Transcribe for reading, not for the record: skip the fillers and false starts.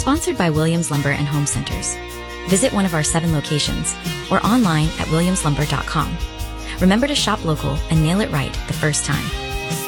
sponsored by Williams Lumber and Home Centers. Visit one of our 7 locations or online at williamslumber.com. Remember to shop local and nail it right the first time.